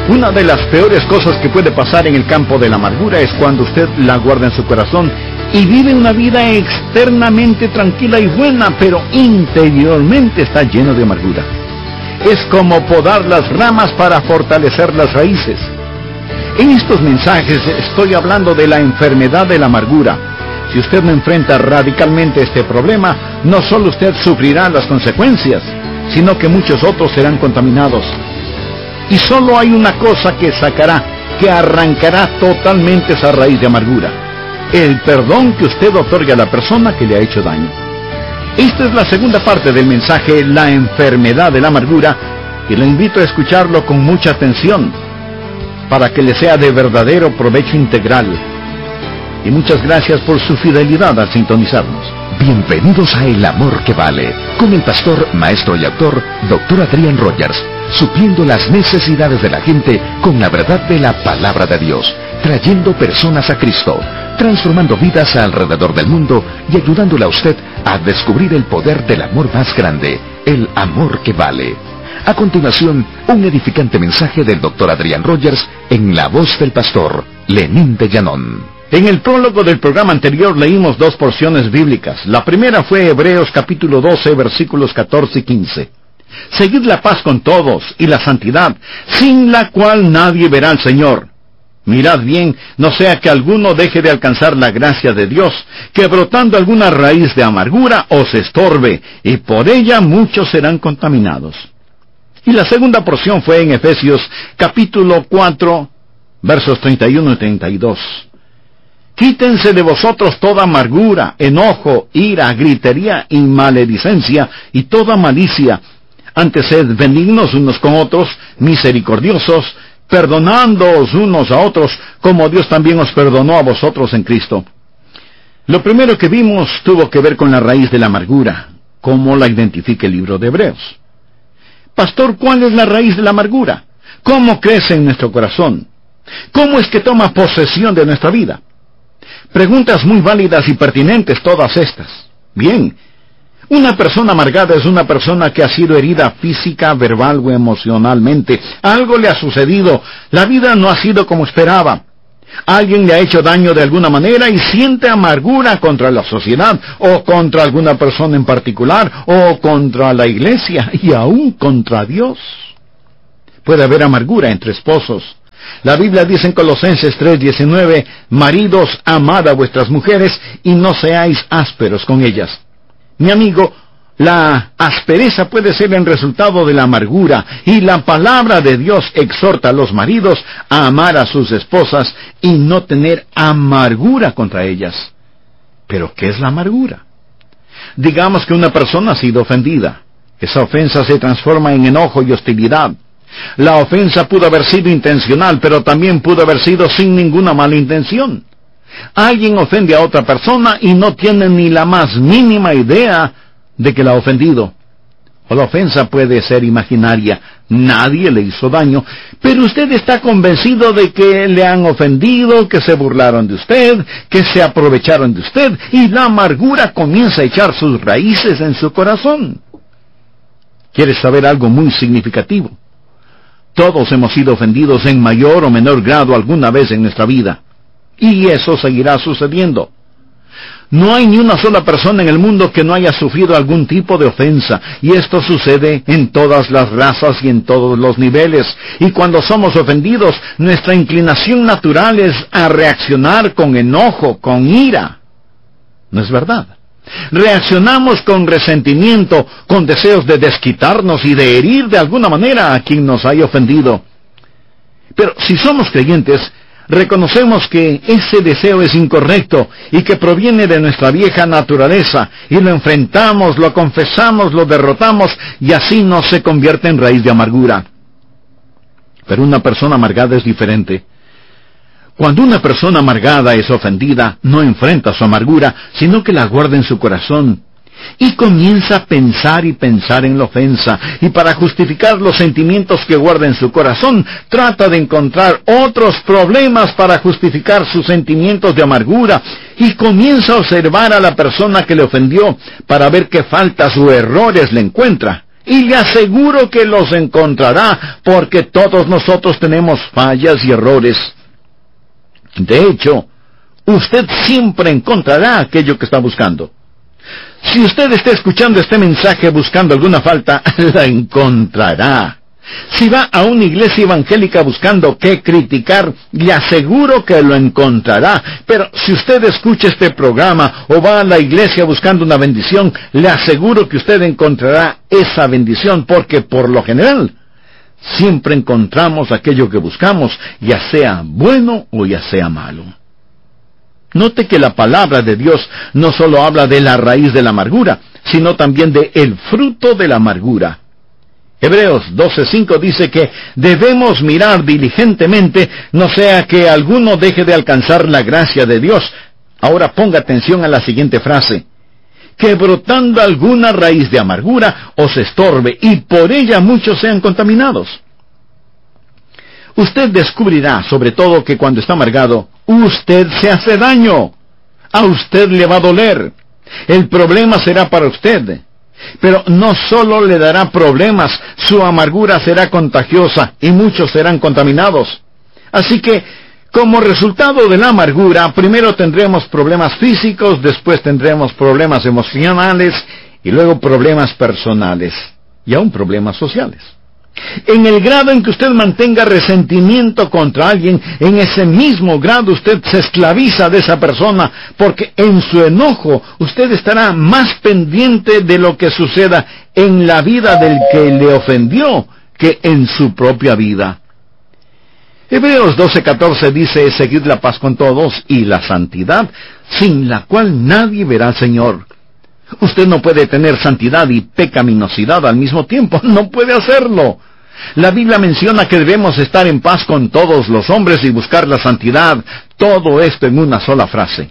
Una de las peores cosas que puede pasar en el campo de la amargura es cuando usted la guarda en su corazón y vive una vida externamente tranquila y buena, pero interiormente está lleno de amargura. Es como podar las ramas para fortalecer las raíces. En estos mensajes estoy hablando de la enfermedad de la amargura. Si usted no enfrenta radicalmente este problema, no solo usted sufrirá las consecuencias, sino que muchos otros serán contaminados. Y solo hay una cosa que arrancará totalmente esa raíz de amargura: el perdón que usted otorga a la persona que le ha hecho daño. Esta es la segunda parte del mensaje, la enfermedad de la amargura, y le invito a escucharlo con mucha atención, para que le sea de verdadero provecho integral. Y muchas gracias por su fidelidad al sintonizarnos. Bienvenidos a El Amor que Vale, con el pastor, maestro y autor, Dr. Adrian Rogers, supliendo las necesidades de la gente con la verdad de la palabra de Dios, trayendo personas a Cristo, transformando vidas alrededor del mundo y ayudándole a usted a descubrir el poder del amor más grande, el amor que vale. A continuación, un edificante mensaje del Dr. Adrian Rogers en la voz del pastor Lenín de Llanón. En el prólogo del programa anterior leímos dos porciones bíblicas. La primera fue Hebreos capítulo 12, versículos 14 y 15. Seguid la paz con todos y la santidad, sin la cual nadie verá al Señor. Mirad bien, no sea que alguno deje de alcanzar la gracia de Dios, que brotando alguna raíz de amargura os estorbe, y por ella muchos serán contaminados. Y la segunda porción fue en Efesios capítulo 4, versos 31 y 32. Quítense de vosotros toda amargura, enojo, ira, gritería y maledicencia, y toda malicia. Antes sed benignos unos con otros, misericordiosos, perdonándoos unos a otros, como Dios también os perdonó a vosotros en Cristo. Lo primero que vimos tuvo que ver con la raíz de la amargura, como la identifica el libro de Hebreos. Pastor, ¿cuál es la raíz de la amargura? ¿Cómo crece en nuestro corazón? ¿Cómo es que toma posesión de nuestra vida? Preguntas muy válidas y pertinentes todas estas. Bien, una persona amargada es una persona que ha sido herida física, verbal o emocionalmente. Algo le ha sucedido, la vida no ha sido como esperaba. Alguien le ha hecho daño de alguna manera y siente amargura contra la sociedad, o contra alguna persona en particular, o contra la iglesia, y aún contra Dios. Puede haber amargura entre esposos. La Biblia dice en Colosenses 3:19, maridos, amad a vuestras mujeres y no seáis ásperos con ellas. Mi amigo, la aspereza puede ser el resultado de la amargura, y la palabra de Dios exhorta a los maridos a amar a sus esposas y no tener amargura contra ellas. ¿Pero qué es la amargura? Digamos que una persona ha sido ofendida. Esa ofensa se transforma en enojo y hostilidad. La ofensa pudo haber sido intencional, pero también pudo haber sido sin ninguna mala intención. Alguien ofende a otra persona y no tiene ni la más mínima idea de que la ha ofendido. O la ofensa puede ser imaginaria, nadie le hizo daño, pero usted está convencido de que le han ofendido, que se burlaron de usted, que se aprovecharon de usted, y la amargura comienza a echar sus raíces en su corazón. ¿Quieres saber algo muy significativo? Todos hemos sido ofendidos en mayor o menor grado alguna vez en nuestra vida. Y eso seguirá sucediendo. No hay ni una sola persona en el mundo que no haya sufrido algún tipo de ofensa, y esto sucede en todas las razas y en todos los niveles. Y cuando somos ofendidos, nuestra inclinación natural es a reaccionar con enojo, con ira. ¿No es verdad? Reaccionamos con resentimiento, con deseos de desquitarnos y de herir de alguna manera a quien nos haya ofendido. Pero si somos creyentes, reconocemos que ese deseo es incorrecto y que proviene de nuestra vieja naturaleza, y lo enfrentamos, lo confesamos, lo derrotamos, y así no se convierte en raíz de amargura. Pero una persona amargada es diferente. Cuando una persona amargada es ofendida, no enfrenta su amargura, sino que la guarda en su corazón, y comienza a pensar y pensar en la ofensa, y para justificar los sentimientos que guarda en su corazón, trata de encontrar otros problemas para justificar sus sentimientos de amargura, y comienza a observar a la persona que le ofendió para ver qué faltas o errores le encuentra. Y le aseguro que los encontrará, porque todos nosotros tenemos fallas y errores. De hecho, usted siempre encontrará aquello que está buscando. Si usted está escuchando este mensaje buscando alguna falta, la encontrará. Si va a una iglesia evangélica buscando qué criticar, le aseguro que lo encontrará. Pero si usted escucha este programa o va a la iglesia buscando una bendición, le aseguro que usted encontrará esa bendición, porque por lo general siempre encontramos aquello que buscamos, ya sea bueno o ya sea malo. Note que la palabra de Dios no solo habla de la raíz de la amargura, sino también de el fruto de la amargura. Hebreos 12:5 dice que debemos mirar diligentemente, no sea que alguno deje de alcanzar la gracia de Dios. Ahora ponga atención a la siguiente frase: que brotando alguna raíz de amargura os estorbe, y por ella muchos sean contaminados. Usted descubrirá, sobre todo, que cuando está amargado, usted se hace daño. A usted le va a doler. El problema será para usted. Pero no solo le dará problemas, su amargura será contagiosa y muchos serán contaminados. Así que, como resultado de la amargura, primero tendremos problemas físicos, después tendremos problemas emocionales y luego problemas personales y aún problemas sociales. En el grado en que usted mantenga resentimiento contra alguien, en ese mismo grado usted se esclaviza de esa persona, porque en su enojo usted estará más pendiente de lo que suceda en la vida del que le ofendió que en su propia vida. Hebreos 12:14 dice: seguid la paz con todos y la santidad, sin la cual nadie verá al Señor. Usted no puede tener santidad y pecaminosidad al mismo tiempo. No puede hacerlo. La Biblia menciona que debemos estar en paz con todos los hombres y buscar la santidad. Todo esto en una sola frase.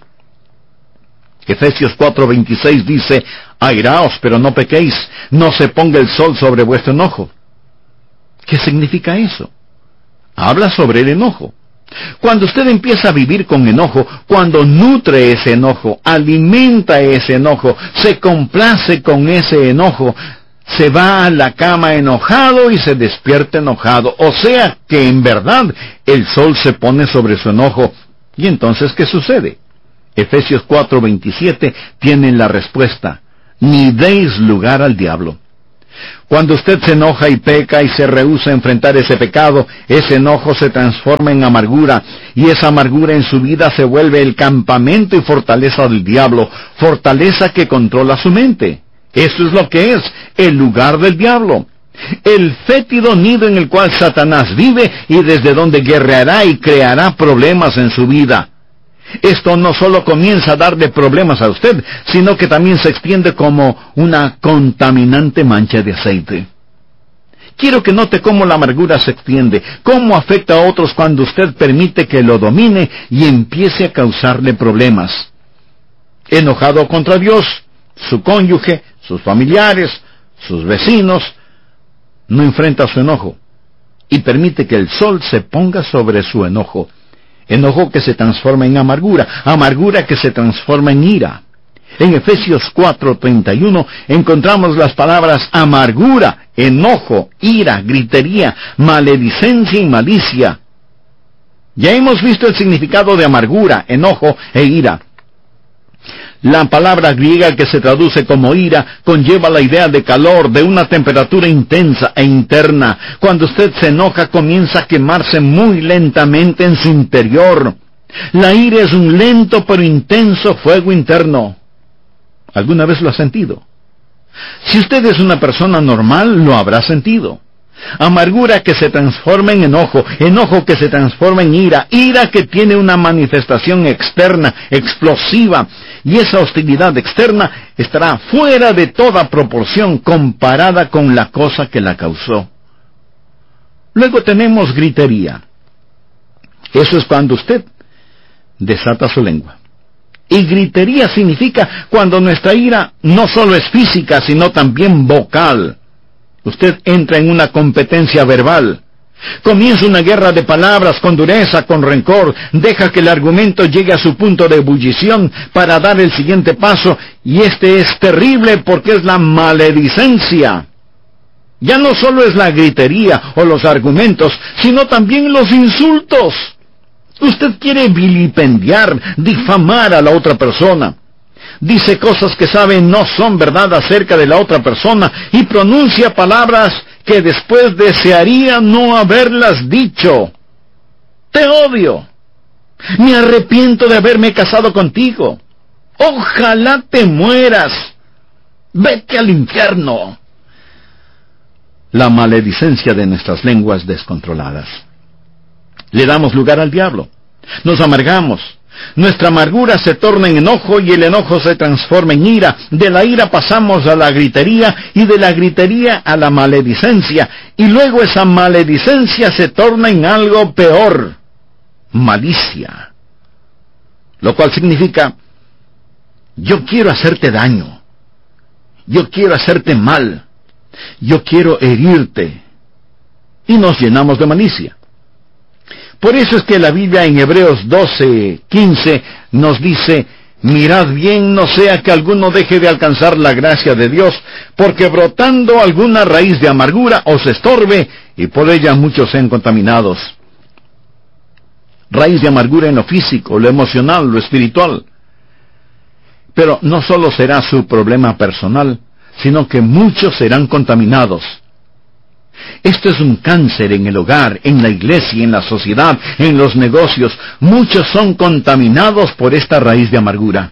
Efesios 4:26 dice: airaos, pero no pequéis. No se ponga el sol sobre vuestro enojo. ¿Qué significa eso? Habla sobre el enojo. Cuando usted empieza a vivir con enojo, cuando nutre ese enojo, alimenta ese enojo, se complace con ese enojo, se va a la cama enojado y se despierta enojado. O sea que en verdad el sol se pone sobre su enojo. ¿Y entonces qué sucede? Efesios 4:27 tiene la respuesta: ni deis lugar al diablo. Cuando usted se enoja y peca y se rehúsa a enfrentar ese pecado, ese enojo se transforma en amargura, y esa amargura en su vida se vuelve el campamento y fortaleza del diablo, fortaleza que controla su mente. Eso es lo que es el lugar del diablo, el fétido nido en el cual Satanás vive y desde donde guerreará y creará problemas en su vida. Esto no solo comienza a darle problemas a usted, sino que también se extiende como una contaminante mancha de aceite. Quiero que note cómo la amargura se extiende, cómo afecta a otros cuando usted permite que lo domine y empiece a causarle problemas. Enojado contra Dios, su cónyuge, sus familiares, sus vecinos, no enfrenta su enojo y permite que el sol se ponga sobre su enojo. Enojo que se transforma en amargura, amargura que se transforma en ira. En Efesios 4:31 encontramos las palabras amargura, enojo, ira, gritería, maledicencia y malicia. Ya hemos visto el significado de amargura, enojo e ira. La palabra griega que se traduce como ira conlleva la idea de calor, de una temperatura intensa e interna. Cuando usted se enoja, comienza a quemarse muy lentamente en su interior. La ira es un lento pero intenso fuego interno. ¿Alguna vez lo ha sentido? Si usted es una persona normal, lo habrá sentido. Amargura que se transforma en enojo, enojo que se transforma en ira, ira que tiene una manifestación externa, explosiva, y esa hostilidad externa estará fuera de toda proporción comparada con la cosa que la causó. Luego tenemos gritería. Eso es cuando usted desata su lengua. Y gritería significa cuando nuestra ira no solo es física, sino también vocal. Usted entra en una competencia verbal. Comienza una guerra de palabras con dureza, con rencor. Deja que el argumento llegue a su punto de ebullición para dar el siguiente paso. Y este es terrible porque es la maledicencia. Ya no solo es la gritería o los argumentos, sino también los insultos. Usted quiere vilipendiar, difamar a la otra persona. Dice cosas que sabe no son verdad acerca de la otra persona y pronuncia palabras que después desearía no haberlas dicho. Te odio. Me arrepiento de haberme casado contigo. Ojalá te mueras. Vete al infierno. La maledicencia de nuestras lenguas descontroladas. Le damos lugar al diablo. Nos amargamos. Nuestra amargura se torna en enojo y el enojo se transforma en ira. De la ira pasamos a la gritería y de la gritería a la maledicencia. Y luego esa maledicencia se torna en algo peor. Malicia. Lo cual significa, yo quiero hacerte daño. Yo quiero hacerte mal. Yo quiero herirte. Y nos llenamos de malicia. Por eso es que la Biblia en Hebreos 12:15 nos dice, mirad bien, no sea que alguno deje de alcanzar la gracia de Dios, porque brotando alguna raíz de amargura os estorbe, y por ella muchos sean contaminados. Raíz de amargura en lo físico, lo emocional, lo espiritual. Pero no solo será su problema personal, sino que muchos serán contaminados. Esto es un cáncer en el hogar, en la iglesia, en la sociedad, en los negocios. Muchos son contaminados por esta raíz de amargura.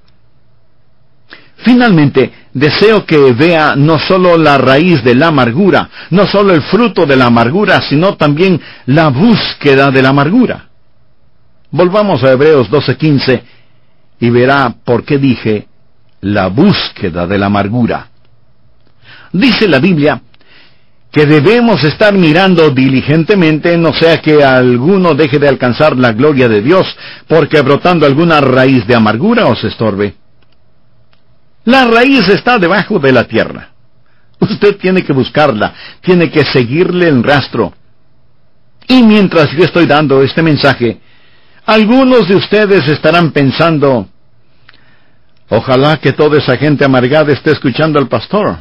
Finalmente, deseo que vea no solo la raíz de la amargura, no solo el fruto de la amargura, sino también la búsqueda de la amargura. Volvamos a Hebreos 12:15 y verá por qué dije la búsqueda de la amargura. Dice la Biblia que debemos estar mirando diligentemente, no sea que alguno deje de alcanzar la gloria de Dios, porque brotando alguna raíz de amargura os estorbe. La raíz está debajo de la tierra. Usted tiene que buscarla, tiene que seguirle el rastro. Y mientras yo estoy dando este mensaje, algunos de ustedes estarán pensando, ojalá que toda esa gente amargada esté escuchando al pastor.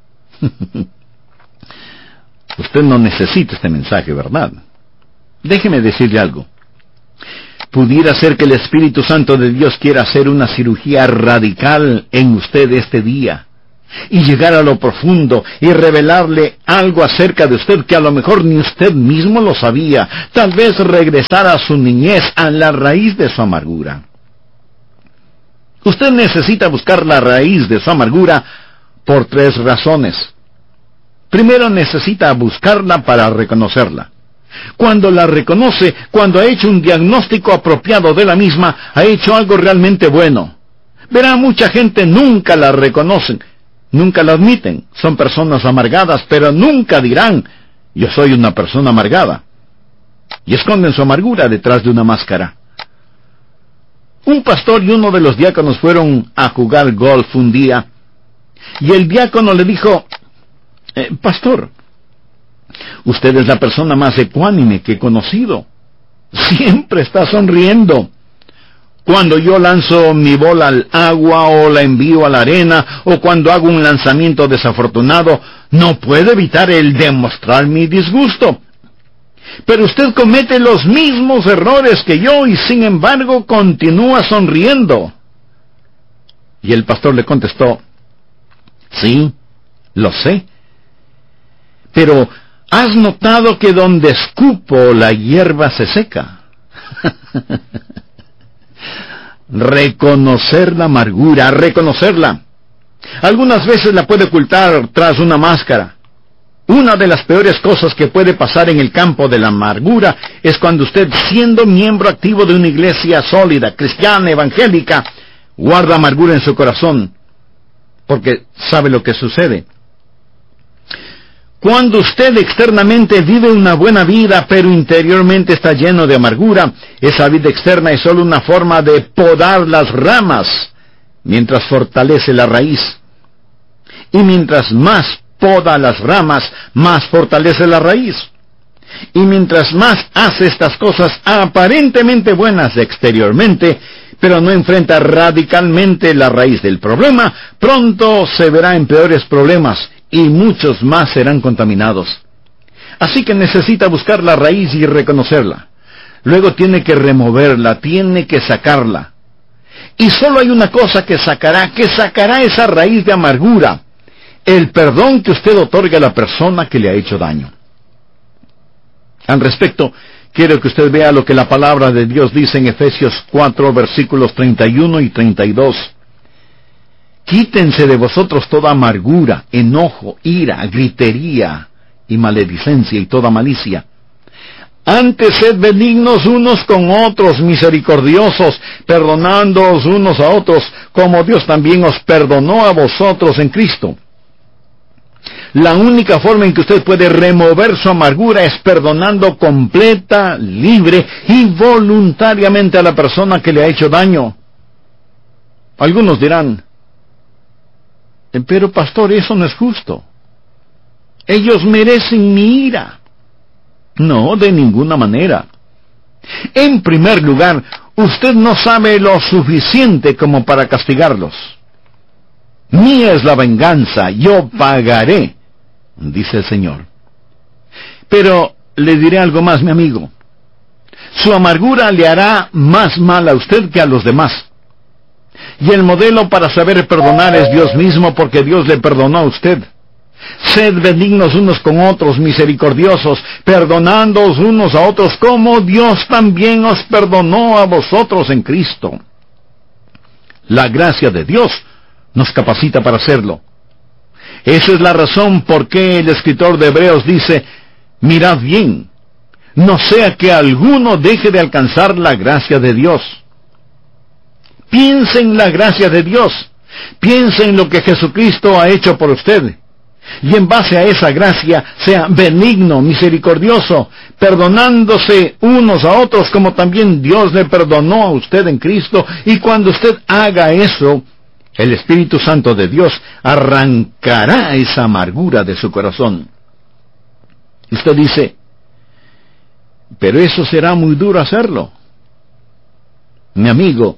Usted no necesita este mensaje, ¿verdad? Déjeme decirle algo. Pudiera ser que el Espíritu Santo de Dios quiera hacer una cirugía radical en usted este día, y llegar a lo profundo y revelarle algo acerca de usted que a lo mejor ni usted mismo lo sabía. Tal vez regresar a su niñez, a la raíz de su amargura. Usted necesita buscar la raíz de su amargura por 3 razones. Primero, necesita buscarla para reconocerla. Cuando la reconoce, cuando ha hecho un diagnóstico apropiado de la misma, ha hecho algo realmente bueno. Verá, mucha gente nunca la reconocen, nunca la admiten. Son personas amargadas, pero nunca dirán, yo soy una persona amargada. Y esconden su amargura detrás de una máscara. Un pastor y uno de los diáconos fueron a jugar golf un día, y el diácono le dijo, pastor, usted es la persona más ecuánime que he conocido. Siempre está sonriendo. Cuando yo lanzo mi bola al agua o la envío a la arena, o cuando hago un lanzamiento desafortunado, no puedo evitar el demostrar mi disgusto. Pero usted comete los mismos errores que yo y sin embargo continúa sonriendo. Y el pastor le contestó, sí, lo sé. Pero, ¿has notado que donde escupo la hierba se seca? Reconocer la amargura, reconocerla. Algunas veces la puede ocultar tras una máscara. Una de las peores cosas que puede pasar en el campo de la amargura es cuando usted, siendo miembro activo de una iglesia sólida, cristiana, evangélica, guarda amargura en su corazón. Porque sabe lo que sucede. Cuando usted externamente vive una buena vida, pero interiormente está lleno de amargura, esa vida externa es solo una forma de podar las ramas, mientras fortalece la raíz. Y mientras más poda las ramas, más fortalece la raíz. Y mientras más hace estas cosas aparentemente buenas exteriormente, pero no enfrenta radicalmente la raíz del problema, pronto se verá en peores problemas, y muchos más serán contaminados. Así que necesita buscar la raíz y reconocerla. Luego tiene que removerla, tiene que sacarla. Y solo hay una cosa que sacará esa raíz de amargura: el perdón que usted otorga a la persona que le ha hecho daño. Al respecto, quiero que usted vea lo que la palabra de Dios dice en Efesios 4, versículos 31 y 32. Quítense de vosotros toda amargura, enojo, ira, gritería y maledicencia y toda malicia. Antes sed benignos unos con otros, misericordiosos, perdonándoos unos a otros, como Dios también os perdonó a vosotros en Cristo. La única forma en que usted puede remover su amargura es perdonando completa, libre y voluntariamente a la persona que le ha hecho daño. Algunos dirán: pero pastor, eso no es justo. Ellos merecen mi ira. No, de ninguna manera. En primer lugar, usted no sabe lo suficiente como para castigarlos. Mía es la venganza, yo pagaré, dice el Señor. Pero le diré algo más, mi amigo. Su amargura le hará más mal a usted que a los demás. Y el modelo para saber perdonar es Dios mismo, porque Dios le perdonó a usted. Sed benignos unos con otros, misericordiosos, perdonándoos unos a otros, como Dios también os perdonó a vosotros en Cristo. La gracia de Dios nos capacita para hacerlo. Esa es la razón por qué el escritor de Hebreos dice: mirad bien, no sea que alguno deje de alcanzar la gracia de Dios. Piense en la gracia de Dios. Piense en lo que Jesucristo ha hecho por usted. Y en base a esa gracia, sea benigno, misericordioso, perdonándose unos a otros como también Dios le perdonó a usted en Cristo. Y cuando usted haga eso, el Espíritu Santo de Dios arrancará esa amargura de su corazón. Usted dice: pero eso será muy duro hacerlo. Mi amigo,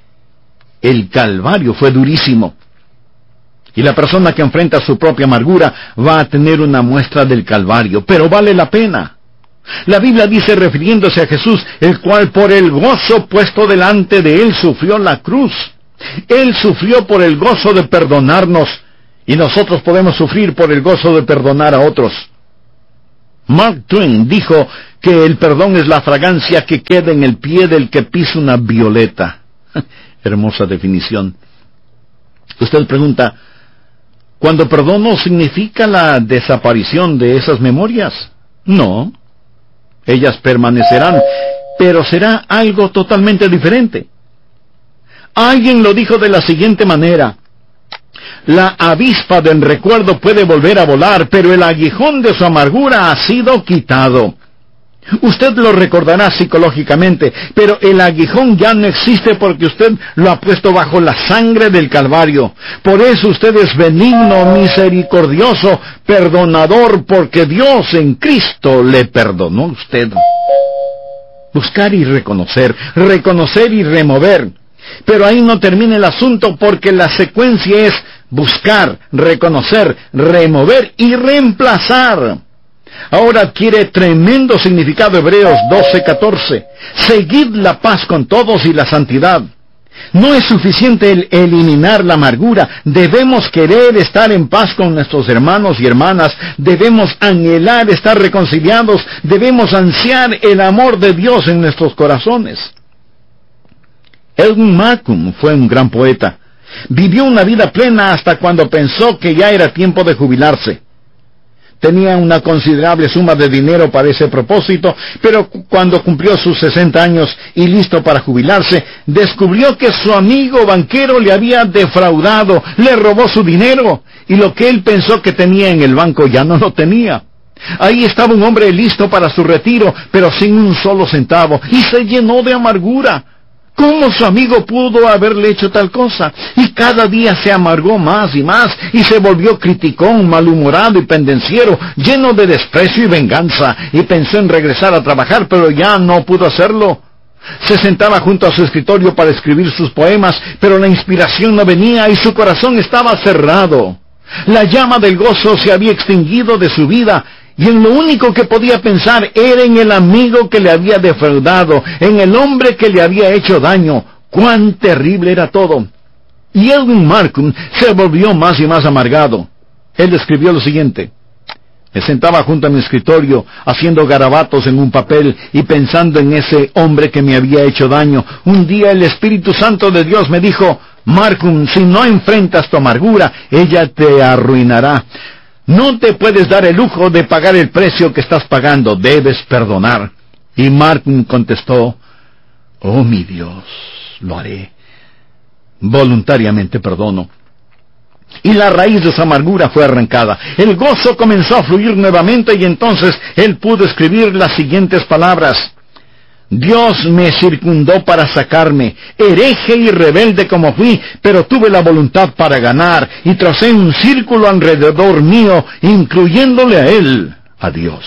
el Calvario fue durísimo. Y la persona que enfrenta su propia amargura va a tener una muestra del Calvario, pero vale la pena. La Biblia dice, refiriéndose a Jesús, el cual por el gozo puesto delante de él sufrió la cruz. Él sufrió por el gozo de perdonarnos, y nosotros podemos sufrir por el gozo de perdonar a otros. Mark Twain dijo que el perdón es la fragancia que queda en el pie del que pisa una violeta. Hermosa definición. Usted pregunta: ¿cuando perdono significa la desaparición de esas memorias? No. Ellas permanecerán, pero será algo totalmente diferente. Alguien lo dijo de la siguiente manera: la avispa del recuerdo puede volver a volar, pero el aguijón de su amargura ha sido quitado. Usted lo recordará psicológicamente, pero el aguijón ya no existe porque usted lo ha puesto bajo la sangre del Calvario. Por eso usted es benigno, misericordioso, perdonador, porque Dios en Cristo le perdonó a usted. Buscar y reconocer y remover. Pero ahí no termina el asunto, porque la secuencia es buscar, reconocer, remover y reemplazar. Ahora adquiere tremendo significado Hebreos 12:14. Seguid la paz con todos y la santidad. No es suficiente el eliminar la amargura. Debemos querer estar en paz con nuestros hermanos y hermanas. Debemos anhelar estar reconciliados. Debemos ansiar el amor de Dios en nuestros corazones. Edmund Markham fue un gran poeta. Vivió una vida plena hasta cuando pensó que ya era tiempo de jubilarse. Tenía una considerable suma de dinero para ese propósito, pero cuando cumplió sus 60 años y listo para jubilarse, descubrió que su amigo banquero le había defraudado, le robó su dinero, y lo que él pensó que tenía en el banco ya no lo tenía. Ahí estaba un hombre listo para su retiro, pero sin un solo centavo, y se llenó de amargura. ¿Cómo su amigo pudo haberle hecho tal cosa? Y cada día se amargó más y más, y se volvió criticón, malhumorado y pendenciero, lleno de desprecio y venganza, y pensó en regresar a trabajar, pero ya no pudo hacerlo. Se sentaba junto a su escritorio para escribir sus poemas, pero la inspiración no venía y su corazón estaba cerrado. La llama del gozo se había extinguido de su vida, y en lo único que podía pensar era en el amigo que le había defraudado, en el hombre que le había hecho daño. ¡Cuán terrible era todo! Y Edwin Markham se volvió más y más amargado. Él escribió lo siguiente: me sentaba junto a mi escritorio, haciendo garabatos en un papel y pensando en ese hombre que me había hecho daño. Un día el Espíritu Santo de Dios me dijo: Markham, si no enfrentas tu amargura, ella te arruinará. No te puedes dar el lujo de pagar el precio que estás pagando, debes perdonar. Y Markham contestó: oh mi Dios, lo haré. Voluntariamente perdono. Y la raíz de su amargura fue arrancada. El gozo comenzó a fluir nuevamente, y entonces él pudo escribir las siguientes palabras: Dios me circundó para sacarme, hereje y rebelde como fui, pero tuve la voluntad para ganar, y tracé un círculo alrededor mío, incluyéndole a él, a Dios.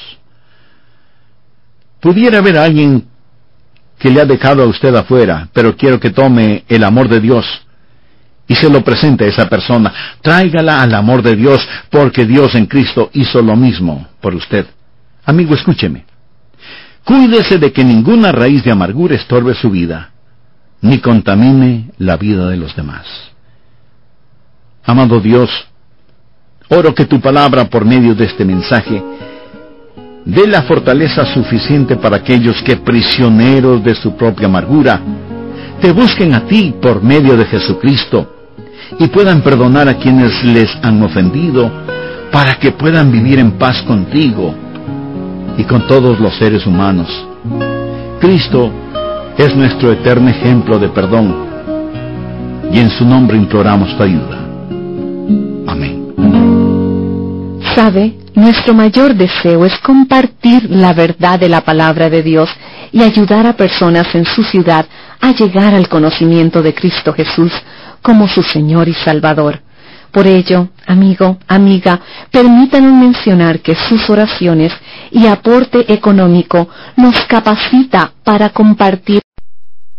Pudiera haber alguien que le ha dejado a usted afuera, pero quiero que tome el amor de Dios y se lo presente a esa persona. Tráigala al amor de Dios, porque Dios en Cristo hizo lo mismo por usted. Amigo, escúcheme. Cuídese de que ninguna raíz de amargura estorbe su vida, ni contamine la vida de los demás. Amado Dios, oro que tu palabra, por medio de este mensaje, dé la fortaleza suficiente para aquellos que, prisioneros de su propia amargura, te busquen a ti por medio de Jesucristo y puedan perdonar a quienes les han ofendido, para que puedan vivir en paz contigo y con todos los seres humanos. Cristo es nuestro eterno ejemplo de perdón, y en su nombre imploramos tu ayuda. Amén. ¿Sabe? Nuestro mayor deseo es compartir la verdad de la palabra de Dios y ayudar a personas en su ciudad a llegar al conocimiento de Cristo Jesús como su Señor y Salvador. Por ello, amigo, amiga, permítanos mencionar que sus oraciones y aporte económico nos capacita para compartir